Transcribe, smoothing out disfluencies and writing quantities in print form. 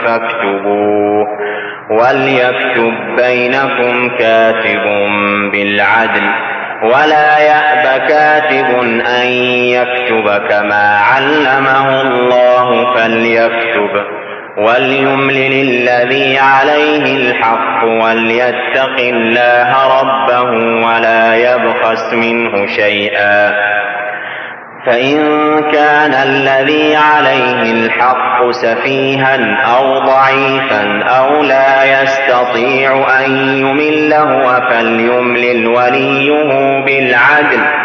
فاكتبوه وليكتب بينكم كاتب بالعدل ولا يأب كاتب أن يكتب كما علمه الله فليكتب وليملل الذي عليه الحق وليتق الله ربه ولا يبخس منه شيئا فإن كان الذي عليه الحق سفيها أو ضعيفا أو لا يستطيع أن يمل هو فليملل وليه بالعدل